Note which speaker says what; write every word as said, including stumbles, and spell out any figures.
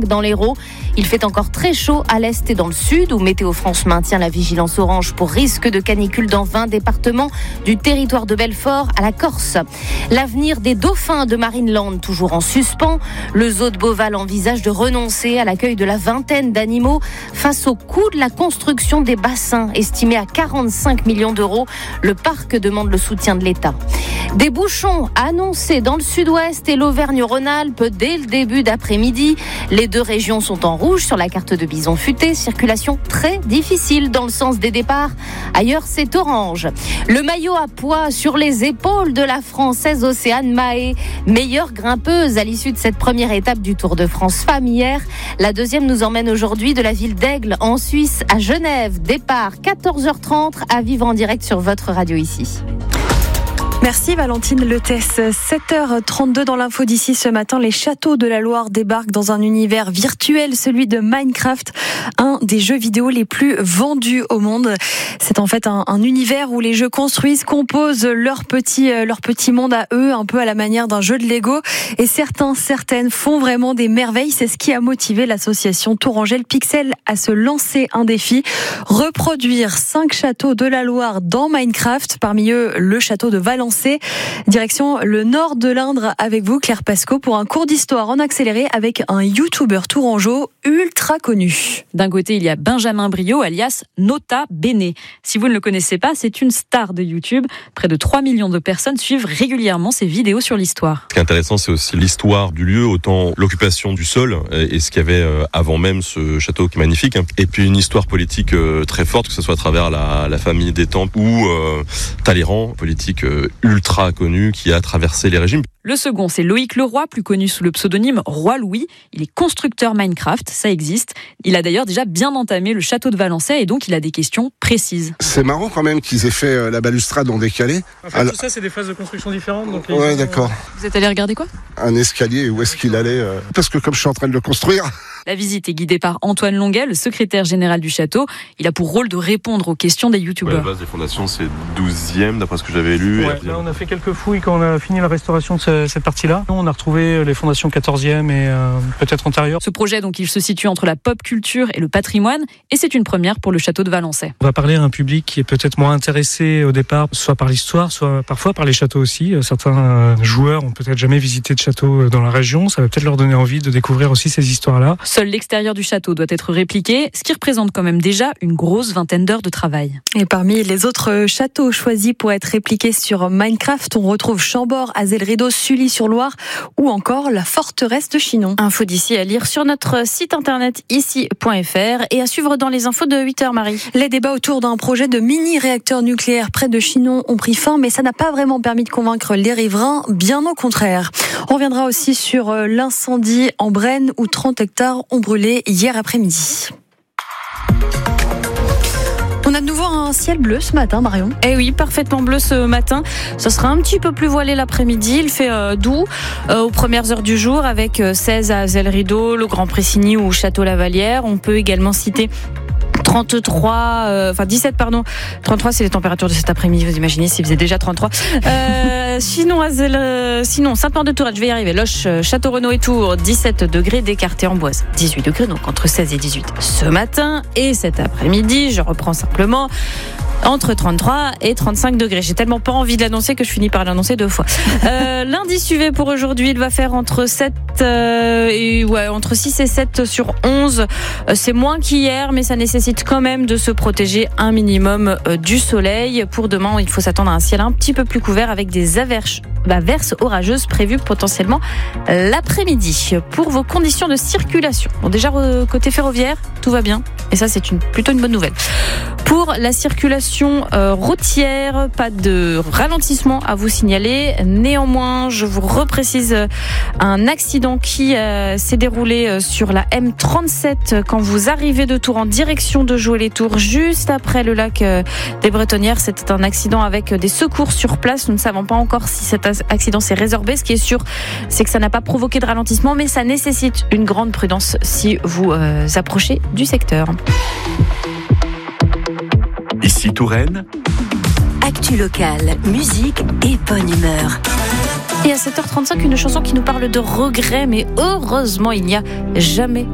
Speaker 1: cinq dans l'Hérault. Il fait encore très chaud à l'est et dans le sud, où Météo France maintient la vigilance orange pour risque de canicule dans vingt départements, du territoire de Belfort à la Corse. L'avenir des dauphins de Marineland toujours en suspens. Le zoo de Beauval envisage de renoncer à l'accueil de la vingtaine d'animaux face au coût de la construction des bassins, estimé à quarante-cinq millions d'euros. Le parc demande le soutien de l'État. Des bouchons annoncés dans le sud-ouest et l'Auvergne-Rhône-Alpes dès le début d'après-midi. Les deux régions sont en rouge sur la carte de Bison Futé. Circulation très difficile dans le sens des départs. Ailleurs, c'est orange. Le maillot à poids sur les épaules de la Française Océane Mahé. Meilleure grimpeuse à l'issue de cette première étape du Tour de France Femmes hier. La deuxième nous emmène aujourd'hui de la ville d'Aigle en Suisse à Genève. Départ quatorze heures trente à vivre en direct sur votre radio ici.
Speaker 2: Merci Valentine Letesse. sept heures trente-deux dans l'info d'ici ce matin. Les châteaux de la Loire débarquent dans un univers virtuel, celui de Minecraft, un des jeux vidéo les plus vendus au monde. C'est en fait un, un univers où les jeux construisent, composent leur petit, leur petit monde à eux, un peu à la manière d'un jeu de Lego. Et certains, certaines font vraiment des merveilles. C'est ce qui a motivé l'association Tourangelle Pixel à se lancer un défi. Reproduire cinq châteaux de la Loire dans Minecraft. Parmi eux, le château de Valençay. Direction le nord de l'Indre avec vous, Claire Pasco, pour un cours d'histoire en accéléré avec un youtubeur tourangeau ultra connu.
Speaker 3: D'un côté, il y a Benjamin Briot, alias Nota Bene. Si vous ne le connaissez pas, c'est une star de YouTube. Près de trois millions de personnes suivent régulièrement ses vidéos sur l'histoire.
Speaker 4: Ce qui est intéressant, c'est aussi l'histoire du lieu, autant l'occupation du sol et ce qu'il y avait avant même ce château qui est magnifique. Et puis une histoire politique très forte, que ce soit à travers la, la famille d'Étampes ou euh, Talleyrand, politique euh, ultra connu qui a traversé les régimes.
Speaker 3: Le second, c'est Loïc Leroy, plus connu sous le pseudonyme Roi Louis. Il est constructeur Minecraft, ça existe. Il a d'ailleurs déjà bien entamé le château de Valençay et donc il a des questions précises.
Speaker 5: C'est marrant quand même qu'ils aient fait la balustrade en décalé.
Speaker 6: En fait, Alors... tout ça, c'est des phases de construction différentes. Donc
Speaker 5: ouais, ont... d'accord.
Speaker 3: Vous êtes allé regarder quoi ?
Speaker 5: Un escalier, où est-ce qu'il allait euh... Parce que comme je suis en train de le construire...
Speaker 3: La visite est guidée par Antoine Longuet, le secrétaire général du château. Il a pour rôle de répondre aux questions des youtubeurs.
Speaker 4: Ouais, la base des fondations, c'est douzième, d'après ce que j'avais lu.
Speaker 6: Ouais, là, on a fait quelques fouilles quand on a fini la restauration de ce, cette partie-là. On a retrouvé les fondations quatorzième et euh, peut-être antérieures.
Speaker 3: Ce projet, donc, il se situe entre la pop culture et le patrimoine. Et c'est une première pour le château de Valençay.
Speaker 6: On va parler à un public qui est peut-être moins intéressé au départ, soit par l'histoire, soit parfois par les châteaux aussi. Certains euh, joueurs ont peut-être jamais visité de château dans la région. Ça va peut-être leur donner envie de découvrir aussi ces histoires-là.
Speaker 3: Seul l'extérieur du château doit être répliqué, ce qui représente quand même déjà une grosse vingtaine d'heures de travail.
Speaker 2: Et parmi les autres châteaux choisis pour être répliqués sur Minecraft, on retrouve Chambord, Azel-Rideau, Sully-sur-Loire ou encore la forteresse de Chinon.
Speaker 1: Info d'ici à lire sur notre site internet ici point f r et à suivre dans les infos de huit heures, Marie.
Speaker 2: Les débats autour d'un projet de mini-réacteur nucléaire près de Chinon ont pris fin, mais ça n'a pas vraiment permis de convaincre les riverains, bien au contraire. On reviendra aussi sur l'incendie en Brenne où trente hectares ont brûlé hier après-midi. On a de nouveau un ciel bleu ce matin, Marion.
Speaker 1: Eh oui, parfaitement bleu ce matin. Ça sera un petit peu plus voilé l'après-midi. Il fait euh, doux euh, aux premières heures du jour avec euh, seize à Azel-Rideau, le Grand Pressigny ou Château-Lavalière. On peut également citer trente-trois, euh, enfin dix-sept pardon, trente-trois c'est les températures de cet après-midi, vous imaginez s'il faisait déjà trente-trois. Euh, sinon, Azel, euh, sinon Sainte-Maure-de-Tourette, je vais y arriver, Loches, Château-Renaud et Tours, dix-sept degrés, Descartes-et-Amboise, dix-huit degrés, donc entre seize et dix-huit ce matin. Et cet après-midi, je reprends simplement entre trente-trois et trente-cinq degrés. J'ai tellement pas envie de l'annoncer que je finis par l'annoncer deux fois. Euh, L'indice U V pour aujourd'hui, il va faire entre sept euh, et ouais, entre six et sept sur onze. Euh, c'est moins qu'hier, mais ça nécessite quand même de se protéger un minimum euh, du soleil. Pour demain, il faut s'attendre à un ciel un petit peu plus couvert avec des averses, averses orageuses prévues potentiellement l'après-midi. Pour vos conditions de circulation, bon, déjà euh, côté ferroviaire, tout va bien. Et ça, c'est une, plutôt une bonne nouvelle. Pour la circulation euh, routière, pas de ralentissement à vous signaler. Néanmoins, je vous reprécise euh, un accident qui euh, s'est déroulé euh, sur la M trente-sept quand vous arrivez de Tours en direction de Joué-les-Tours, juste après le lac euh, des Bretonnières. C'était un accident avec des secours sur place. Nous ne savons pas encore si cet accident s'est résorbé. Ce qui est sûr, c'est que ça n'a pas provoqué de ralentissement, mais ça nécessite une grande prudence si vous euh, approchez du secteur.
Speaker 7: Ici Touraine.
Speaker 8: Actu locale, musique et bonne humeur.
Speaker 1: Et à sept heures trente-cinq, une chanson qui nous parle de regret, mais heureusement, il n'y a jamais